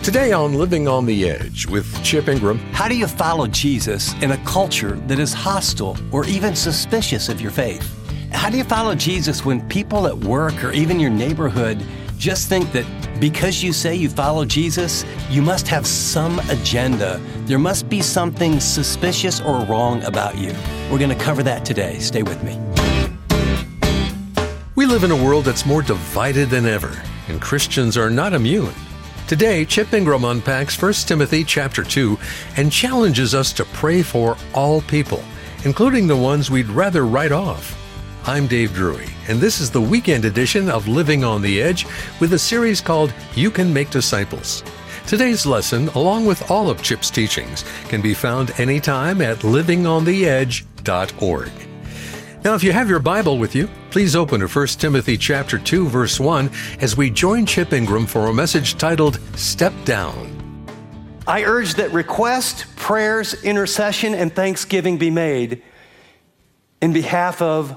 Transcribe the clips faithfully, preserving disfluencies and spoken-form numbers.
Today on Living on the Edge with Chip Ingram. How do you follow Jesus in a culture that is hostile or even suspicious of your faith? How do you follow Jesus when people at work or even your neighborhood just think that because you say you follow Jesus, you must have some agenda? There must be something suspicious or wrong about you. We're going to cover that today. Stay with me. We live in a world that's more divided than ever, and Christians are not immune. Today, Chip Ingram unpacks First Timothy chapter two and challenges us to pray for all people, including the ones we'd rather write off. I'm Dave Drury, and this is the weekend edition of Living on the Edge with a series called You Can Make Disciples. Today's lesson, along with all of Chip's teachings, can be found anytime at living on the edge dot org. Now, if you have your Bible with you, please open to First Timothy chapter two, verse one, as we join Chip Ingram for a message titled, Step Down. I urge that request, prayers, intercession, and thanksgiving be made in behalf of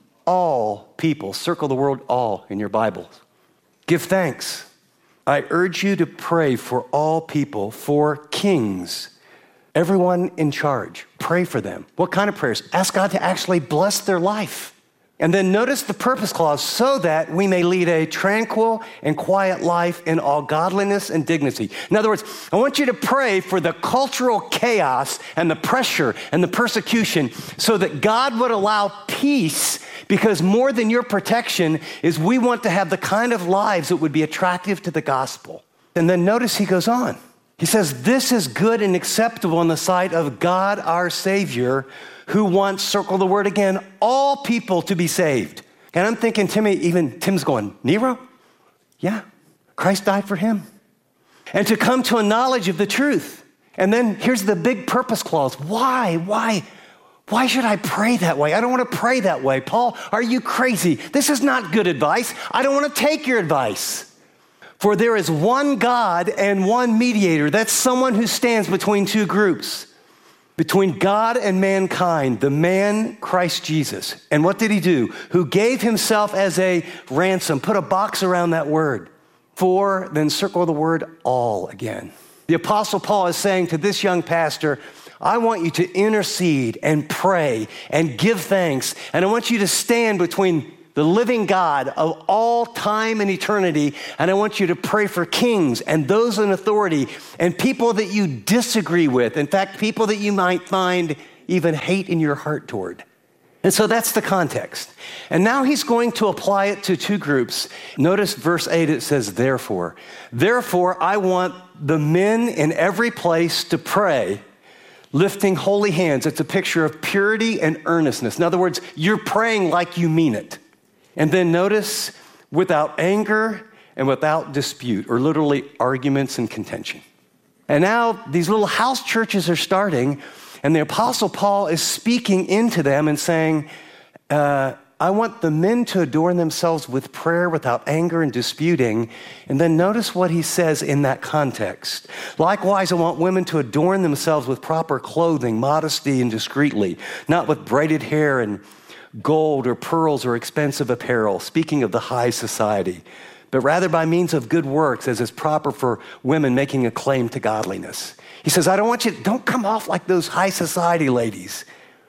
all people. Circle the word all in your Bibles. Give thanks. I urge you to pray for all people, for kings, everyone in charge. Pray for them. What kind of prayers? Ask God to actually bless their life. And then notice the purpose clause, so that we may lead a tranquil and quiet life in all godliness and dignity. In other words, I want you to pray for the cultural chaos and the pressure and the persecution so that God would allow peace, because more than your protection is we want to have the kind of lives that would be attractive to the gospel. And then notice he goes on. He says, this is good and acceptable in the sight of God our Savior, who wants, circle the word again, all people to be saved. And I'm thinking, Timmy, even Tim's going, Nero? Yeah, Christ died for him. And to come to a knowledge of the truth. And then here's the big purpose clause. Why? Why? Why should I pray that way? I don't want to pray that way. Paul, are you crazy? This is not good advice. I don't want to take your advice. For there is one God and one mediator. That's someone who stands between two groups, between God and mankind, the man Christ Jesus. And what did he do? Who gave himself as a ransom. Put a box around that word. For, then circle the word all again. The Apostle Paul is saying to this young pastor, I want you to intercede and pray and give thanks. And I want you to stand between the living God of all time and eternity. And I want you to pray for kings and those in authority and people that you disagree with. In fact, people that you might find even hate in your heart toward. And so that's the context. And now he's going to apply it to two groups. Notice verse eight, it says, therefore. Therefore, I want the men in every place to pray, lifting holy hands. It's a picture of purity and earnestness. In other words, you're praying like you mean it. And then notice, without anger and without dispute, or literally arguments and contention. And now these little house churches are starting, and the Apostle Paul is speaking into them and saying, uh, I want the men to adorn themselves with prayer without anger and disputing. And then notice what he says in that context. Likewise, I want women to adorn themselves with proper clothing, modesty and discreetly, not with braided hair and gold or pearls or expensive apparel, speaking of the high society, but rather by means of good works, as is proper for women making a claim to godliness. He says, I don't want you, don't come off like those high society ladies.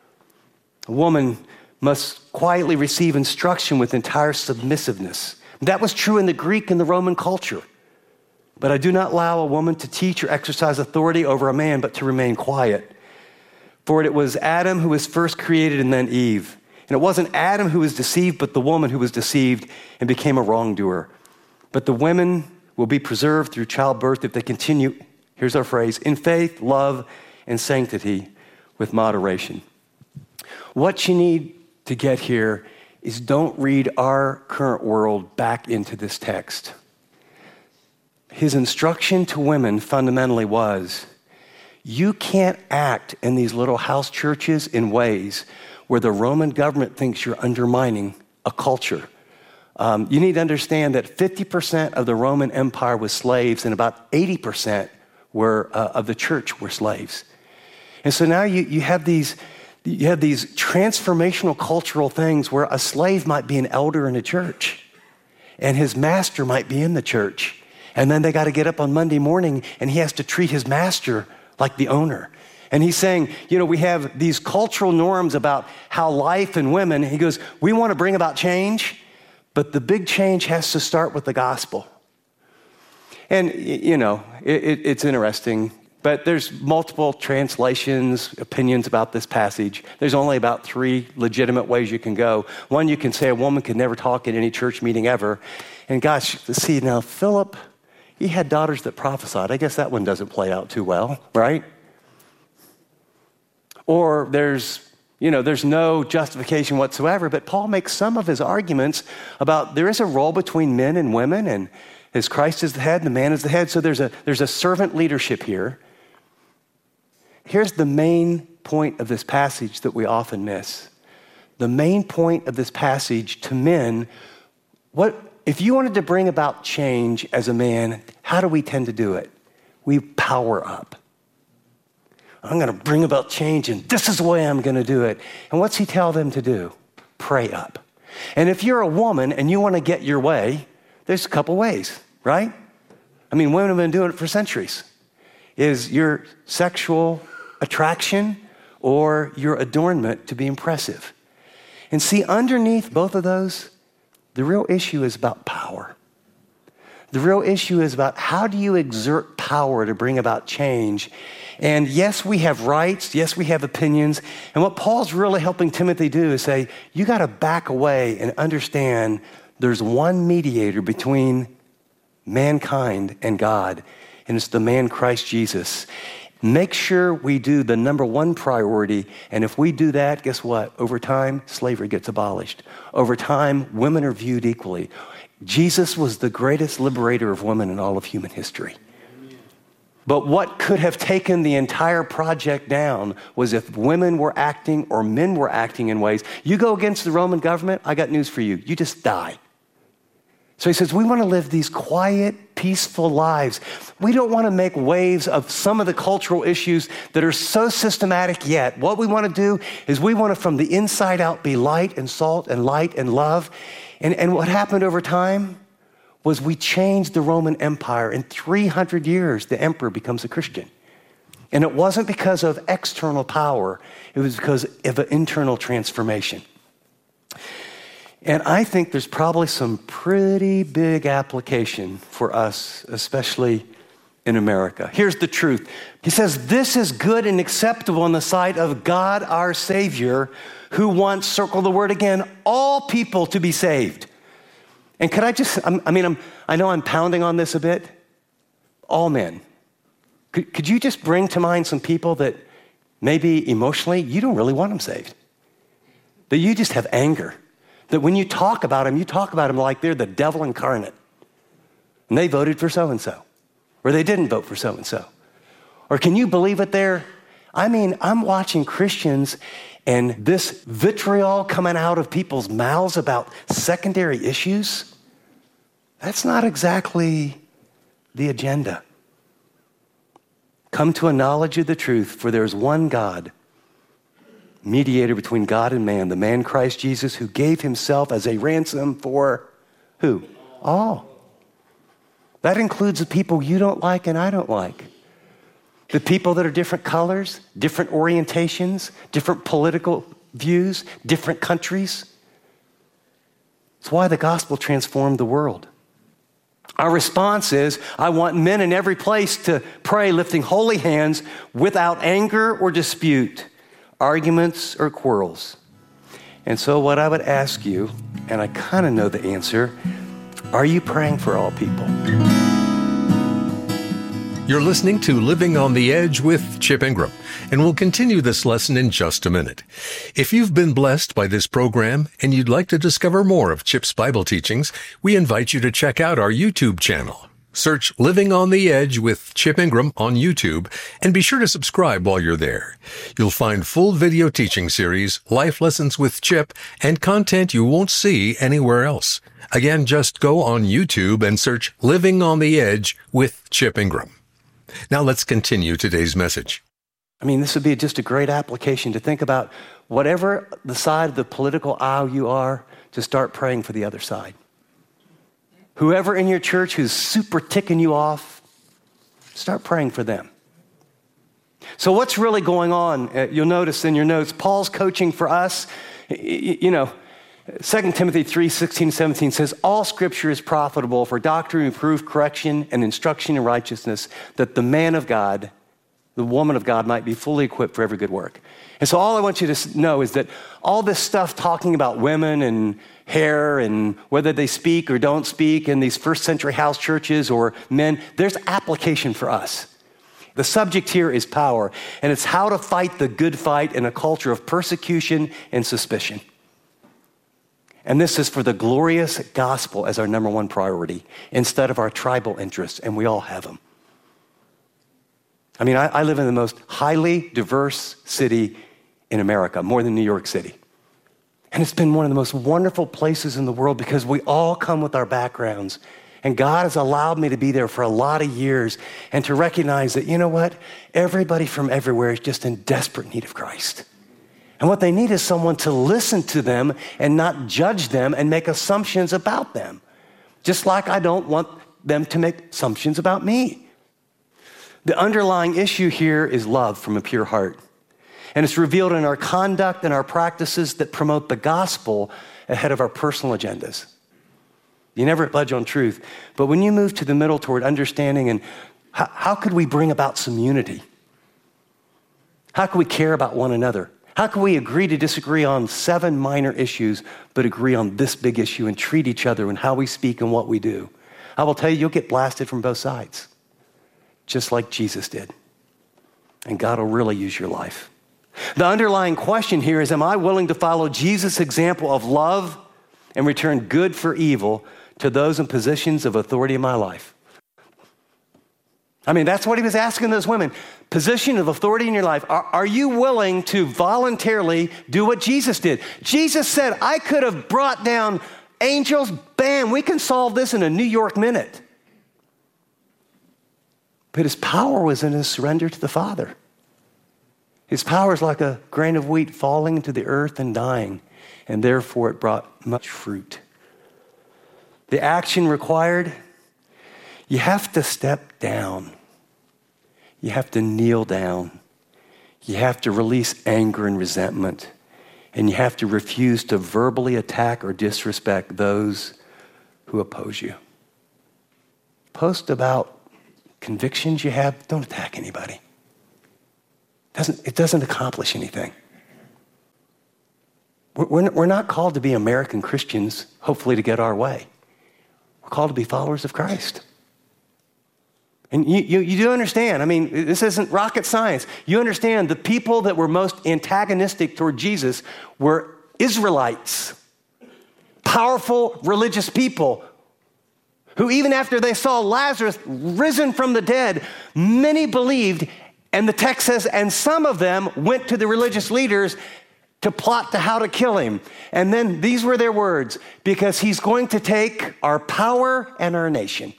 A woman must quietly receive instruction with entire submissiveness. That was true in the Greek and the Roman culture. But I do not allow a woman to teach or exercise authority over a man, but to remain quiet. For it was Adam who was first created and then Eve. And it wasn't Adam who was deceived, but the woman who was deceived and became a wrongdoer. But the women will be preserved through childbirth if they continue, here's our phrase, in faith, love, and sanctity with moderation. What you need to get here is don't read our current world back into this text. His instruction to women fundamentally was, you can't act in these little house churches in ways where the Roman government thinks you're undermining a culture. Um, you need to understand that fifty percent of the Roman Empire was slaves, and about eighty percent were, uh, of the church were slaves. And so now you, you have these you have these transformational cultural things where a slave might be an elder in a church, and his master might be in the church. And then they got to get up on Monday morning and he has to treat his master like the owner. And he's saying, you know, we have these cultural norms about how life and women, he goes, we want to bring about change, but the big change has to start with the gospel. And, you know, it, it, it's interesting, but there's multiple translations, opinions about this passage. There's only about three legitimate ways you can go. One, you can say a woman could never talk at any church meeting ever. And gosh, see, now Philip, he had daughters that prophesied. I guess that one doesn't play out too well, right? Or there's, you know, there's no justification whatsoever, but Paul makes some of his arguments about there is a role between men and women, and as Christ is the head, the man is the head, so there's a there's a servant leadership here. Here's the main point of this passage that we often miss. The main point of this passage to men, what if you wanted to bring about change as a man, how do we tend to do it? We power up. I'm going to bring about change, and this is the way I'm going to do it. And what's he tell them to do? Pray up. And if you're a woman and you want to get your way, there's a couple ways, right? I mean, women have been doing it for centuries. Is your sexual attraction or your adornment to be impressive? And see, underneath both of those, the real issue is about power. The real issue is about how do you exert power to bring about change? And yes, we have rights. Yes, we have opinions. And what Paul's really helping Timothy do is say, you got to back away and understand there's one mediator between mankind and God, and it's the man Christ Jesus. Make sure we do the number one priority, and if we do that, guess what? Over time, slavery gets abolished. Over time, women are viewed equally. Jesus was the greatest liberator of women in all of human history. But what could have taken the entire project down was if women were acting or men were acting in ways. You go against the Roman government, I got news for you. You just die. So he says, we want to live these quiet, peaceful lives. We don't want to make waves of some of the cultural issues that are so systematic yet. What we want to do is we want to, from the inside out, be light and salt and light and love. And, and what happened over time was we changed the Roman Empire. In three hundred years, the emperor becomes a Christian. And it wasn't because of external power. It was because of an internal transformation. And I think there's probably some pretty big application for us, especially in America. Here's the truth. He says, this is good and acceptable in the sight of God our Savior, who wants, circle the word again, all people to be saved. And could I just, I mean, I'm, I know I'm pounding on this a bit. All men. Could, could you just bring to mind some people that maybe emotionally you don't really want them saved? That you just have anger. That when you talk about them, you talk about them like they're the devil incarnate. And they voted for so-and-so. Or they didn't vote for so-and-so. Or can you believe it there? I mean, I'm watching Christians and this vitriol coming out of people's mouths about secondary issues. That's not exactly the agenda. Come to a knowledge of the truth, for there's one God, mediator between God and man, the man Christ Jesus, who gave himself as a ransom for who? All. That includes the people you don't like and I don't like. The people that are different colors, different orientations, different political views, different countries. It's why the gospel transformed the world. Our response is, I want men in every place to pray lifting holy hands without anger or dispute, arguments or quarrels. And so what I would ask you, and I kind of know the answer, are you praying for all people? You're listening to Living on the Edge with Chip Ingram, and we'll continue this lesson in just a minute. If you've been blessed by this program and you'd like to discover more of Chip's Bible teachings, we invite you to check out our YouTube channel. Search Living on the Edge with Chip Ingram on YouTube, and be sure to subscribe while you're there. You'll find full video teaching series, life lessons with Chip, and content you won't see anywhere else. Again, just go on YouTube and search Living on the Edge with Chip Ingram. Now let's continue today's message. I mean, this would be just a great application to think about whatever the side of the political aisle you are, to start praying for the other side. Whoever in your church who's super ticking you off, start praying for them. So what's really going on? Uh, you'll notice in your notes, Paul's coaching for us. You, you know, Second Timothy three, sixteen, seventeen says, all scripture is profitable for doctrine, reproof, correction, and instruction in righteousness, that the man of God, the woman of God might be fully equipped for every good work. And so all I want you to know is that all this stuff talking about women and hair and whether they speak or don't speak in these first century house churches or men, there's application for us. The subject here is power, and it's how to fight the good fight in a culture of persecution and suspicion. And this is for the glorious gospel as our number one priority instead of our tribal interests, and we all have them. I mean, I, I live in the most highly diverse city in America, more than New York City. And it's been one of the most wonderful places in the world because we all come with our backgrounds. And God has allowed me to be there for a lot of years and to recognize that, you know what? Everybody from everywhere is just in desperate need of Christ. And what they need is someone to listen to them and not judge them and make assumptions about them. Just like I don't want them to make assumptions about me. The underlying issue here is love from a pure heart. And it's revealed in our conduct and our practices that promote the gospel ahead of our personal agendas. You never budge on truth. But when you move to the middle toward understanding and how, how could we bring about some unity? How can we care about one another? How can we agree to disagree on seven minor issues, but agree on this big issue and treat each other and how we speak and what we do? I will tell you, you'll get blasted from both sides, just like Jesus did. And God will really use your life. The underlying question here is, am I willing to follow Jesus' example of love and return good for evil to those in positions of authority in my life? I mean, that's what he was asking those women. Position of authority in your life. Are, are you willing to voluntarily do what Jesus did? Jesus said, I could have brought down angels. Bam, we can solve this in a New York minute. But his power was in his surrender to the Father. His power is like a grain of wheat falling into the earth and dying, and therefore it brought much fruit. The action required, you have to step down. You have to kneel down. You have to release anger and resentment. And you have to refuse to verbally attack or disrespect those who oppose you. Post about convictions you have, don't attack anybody. Doesn't, it doesn't accomplish anything. We're, we're not called to be American Christians, hopefully to get our way. We're called to be followers of Christ. And you, you, you do understand, I mean, this isn't rocket science. You understand the people that were most antagonistic toward Jesus were Israelites, powerful religious people who even after they saw Lazarus risen from the dead, many believed. And the text says, and some of them went to the religious leaders to plot to how to kill him. And then these were their words, because he's going to take our power and our nation.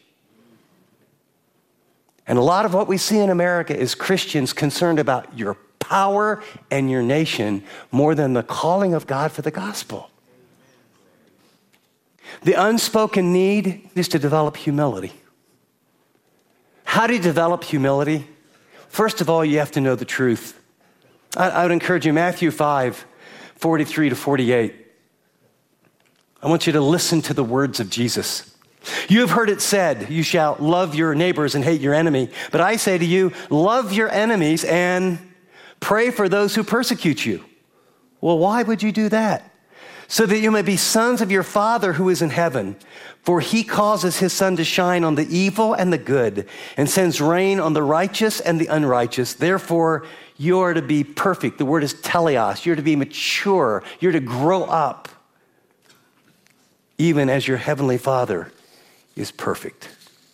And a lot of what we see in America is Christians concerned about your power and your nation more than the calling of God for the gospel. The unspoken need is to develop humility. How do you develop humility? First of all, you have to know the truth. I, I would encourage you, Matthew five, forty-three to forty-eight. I want you to listen to the words of Jesus. You have heard it said, you shall love your neighbors and hate your enemy. But I say to you, love your enemies and pray for those who persecute you. Well, why would you do that? So that you may be sons of your Father who is in heaven. For he causes his sun to shine on the evil and the good, and sends rain on the righteous and the unrighteous. Therefore, you are to be perfect. The word is teleos. You're to be mature. You're to grow up, even as your heavenly Father is perfect.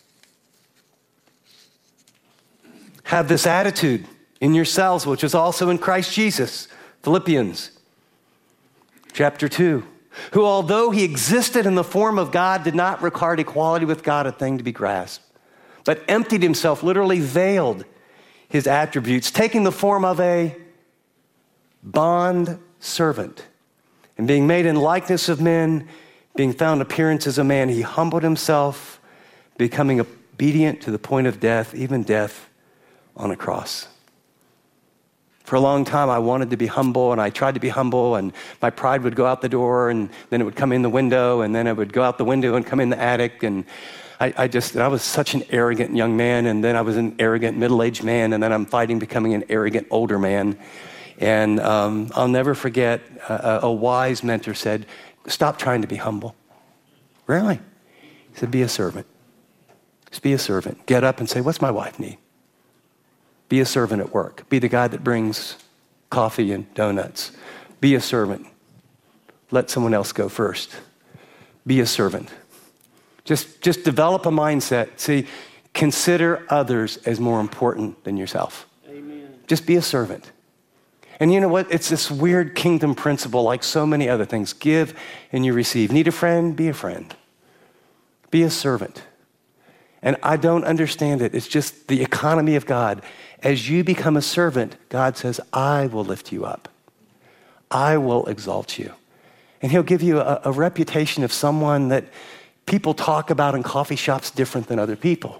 Have this attitude in yourselves, which is also in Christ Jesus. Philippians chapter two. Who, although he existed in the form of God, did not regard equality with God a thing to be grasped, but emptied himself, literally veiled his attributes, taking the form of a bond servant, and being made in likeness of men, being found in appearance as a man, he humbled himself, becoming obedient to the point of death, even death on a cross. For a long time, I wanted to be humble, and I tried to be humble, and my pride would go out the door, and then it would come in the window, and then it would go out the window and come in the attic, and I, I just, I was such an arrogant young man, and then I was an arrogant middle-aged man, and then I'm fighting becoming an arrogant older man. And um, I'll never forget, uh, a wise mentor said, stop trying to be humble. Really? He said, be a servant. Just be a servant. Get up and say, what's my wife need? Be a servant at work. Be the guy that brings coffee and donuts. Be a servant. Let someone else go first. Be a servant. Just, just develop a mindset. See, consider others as more important than yourself. Amen. Just be a servant. And you know what? It's this weird kingdom principle, like so many other things. Give and you receive. Need a friend? Be a friend. Be a servant. And I don't understand it. It's just the economy of God. As you become a servant, God says, I will lift you up. I will exalt you. And he'll give you a, a reputation of someone that people talk about in coffee shops different than other people.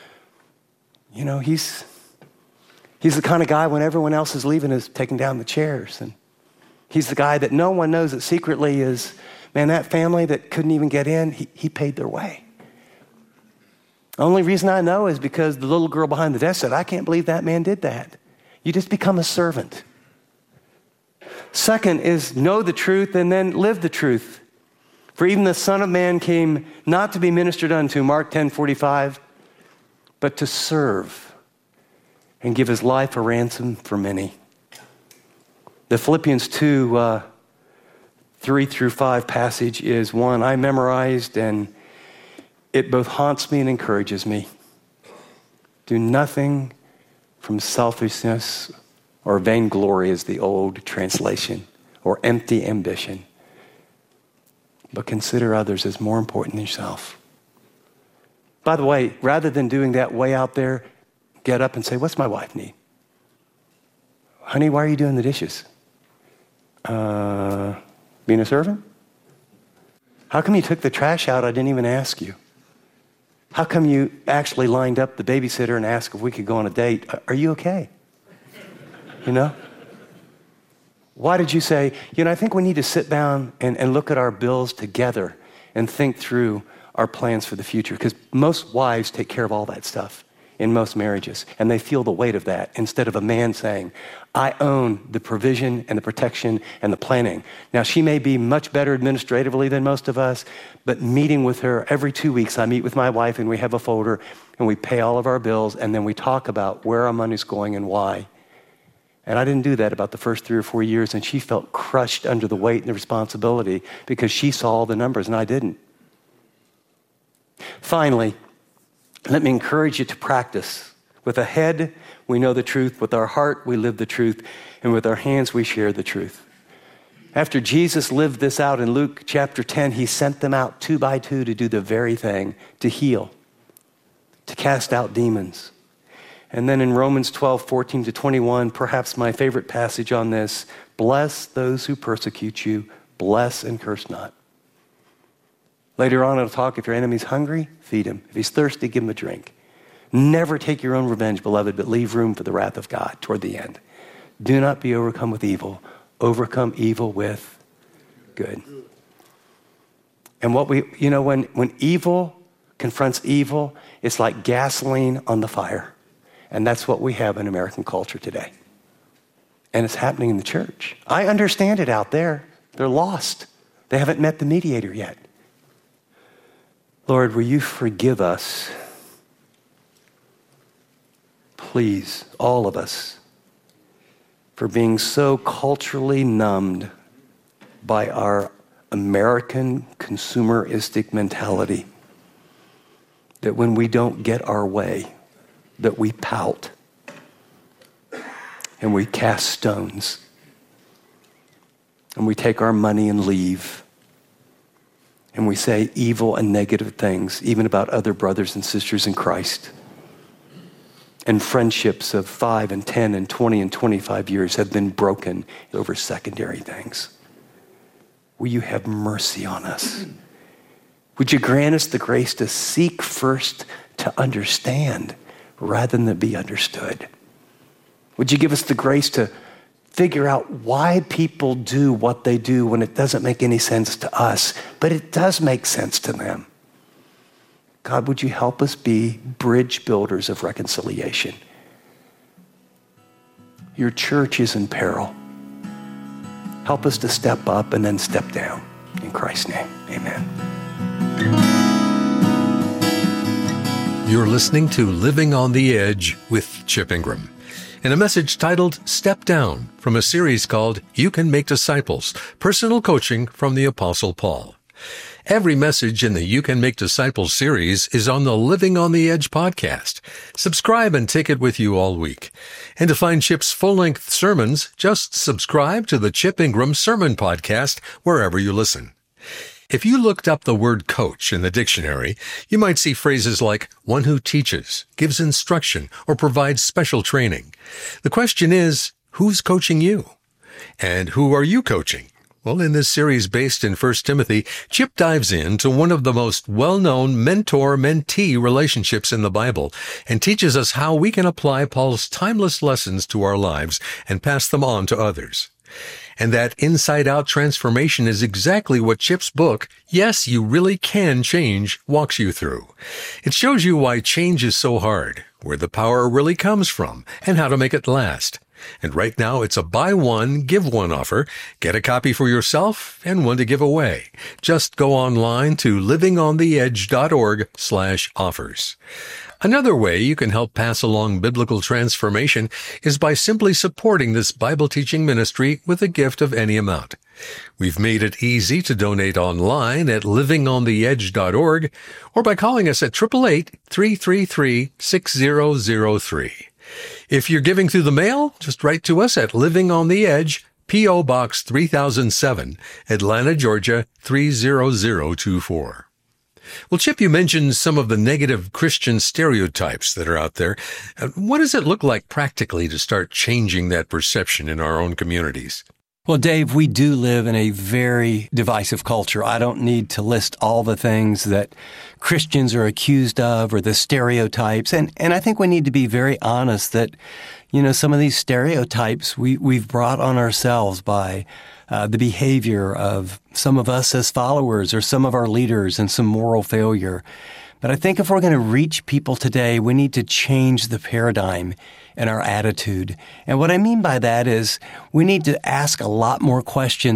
You know, he's he's the kind of guy when everyone else is leaving is taking down the chairs. And he's the guy that no one knows that secretly is, man, that family that couldn't even get in, he, he paid their way. The only reason I know is because the little girl behind the desk said, I can't believe that man did that. You just become a servant. Second is know the truth and then live the truth. For even the Son of Man came not to be ministered unto, Mark ten forty-five, but to serve and give his life a ransom for many. The Philippians two, uh, three through five passage is one I memorized, and it both haunts me and encourages me. Do nothing from selfishness or vainglory is the old translation, or empty ambition, but consider others as more important than yourself. By the way, rather than doing that way out there, get up and say, what's my wife need? Honey, why are you doing the dishes? Uh, being a servant? How come you took the trash out? I didn't even ask you. How come you actually lined up the babysitter and asked if we could go on a date? Are you okay? You know? Why did you say, you know, I think we need to sit down and, and look at our bills together and think through our plans for the future? Because most wives take care of all that stuff in most marriages, and they feel the weight of that instead of a man saying, I own the provision and the protection and the planning. Now, she may be much better administratively than most of us, but meeting with her every two weeks, I meet with my wife and we have a folder and we pay all of our bills and then we talk about where our money's going and why. And I didn't do that about the first three or four years, and she felt crushed under the weight and the responsibility because she saw all the numbers and I didn't. Finally, let me encourage you to practice. With a head, we know the truth. With our heart, we live the truth. And with our hands, we share the truth. After Jesus lived this out in Luke chapter ten, he sent them out two by two to do the very thing, to heal, to cast out demons. And then in Romans twelve, fourteen to twenty-one, perhaps my favorite passage on this, bless those who persecute you, bless and curse not. Later on, it'll talk, if your enemy's hungry, feed him. If he's thirsty, give him a drink. Never take your own revenge, beloved, but leave room for the wrath of God toward the end. Do not be overcome with evil. Overcome evil with good. And what we, you know, when, when evil confronts evil, it's like gasoline on the fire. And that's what we have in American culture today. And it's happening in the church. I understand it out there. They're lost. They haven't met the mediator yet. Lord, will you forgive us, please, all of us, for being so culturally numbed by our American consumeristic mentality that when we don't get our way, that we pout and we cast stones and we take our money and leave. And we say evil and negative things, even about other brothers and sisters in Christ. And friendships of five and ten and twenty and twenty-five years have been broken over secondary things. Will you have mercy on us Would you grant us the grace to seek first to understand rather than to be understood? Would you give us the grace to figure out why people do what they do when it doesn't make any sense to us, but it does make sense to them? God, would you help us be bridge builders of reconciliation? Your church is in peril. Help us to step up and then step down. In Christ's name, amen. You're listening to Living on the Edge with Chip Ingram, in a message titled Step Down from a series called You Can Make Disciples, Personal Coaching from the Apostle Paul. Every message in the You Can Make Disciples series is on the Living on the Edge podcast. Subscribe and take it with you all week. And to find Chip's full-length sermons, just subscribe to the Chip Ingram Sermon Podcast wherever you listen. If you looked up the word coach in the dictionary, you might see phrases like one who teaches, gives instruction, or provides special training. The question is, who's coaching you? And who are you coaching? Well, in this series based in First Timothy, Chip dives into one of the most well-known mentor-mentee relationships in the Bible and teaches us how we can apply Paul's timeless lessons to our lives and pass them on to others. And that inside-out transformation is exactly what Chip's book, Yes, You Really Can Change, walks you through. It shows you why change is so hard, where the power really comes from, and how to make it last. And right now, it's a buy one, give one offer. Get a copy for yourself and one to give away. Just go online to livingontheedge.org slash offers. Another way you can help pass along biblical transformation is by simply supporting this Bible teaching ministry with a gift of any amount. We've made it easy to donate online at livingontheedge dot org or by calling us at eight eight eight, three three three, six zero zero three. If you're giving through the mail, just write to us at Living on the Edge, P O. Box three thousand seven, Atlanta, Georgia, three zero zero two four. Well, Chip, you mentioned some of the negative Christian stereotypes that are out there. Uh, what does it look like practically to start changing that perception in our own communities? Well, Dave, we do live in a very divisive culture. I don't need to list all the things that Christians are accused of or the stereotypes. And, and I think we need to be very honest that, you know, some of these stereotypes we, we've brought on ourselves by uh, the behavior of some of us as followers or some of our leaders and some moral failure. But I think if we're going to reach people today, we need to change the paradigm and our attitude. And what I mean by that is we need to ask a lot more questions